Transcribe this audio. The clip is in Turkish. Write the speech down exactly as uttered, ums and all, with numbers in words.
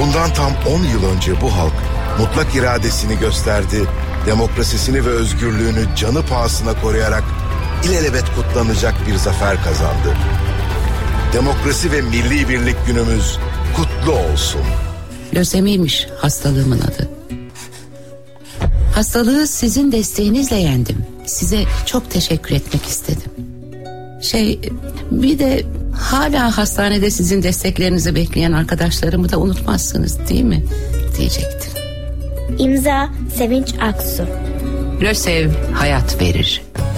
Bundan tam on yıl önce bu halk mutlak iradesini gösterdi, demokrasisini ve özgürlüğünü canı pahasına koruyarak ilelebet kutlanacak bir zafer kazandı. Demokrasi ve Milli Birlik Günümüz kutlu olsun. Lösemiymiş hastalığımın adı. Hastalığı sizin desteğinizle yendim. Size çok teşekkür etmek istedim. Şey, bir de hala hastanede sizin desteklerinizi bekleyen arkadaşlarımı da unutmazsınız değil mi? Diyecektim. İmza Sevinç Aksu. Lösev hayat verir.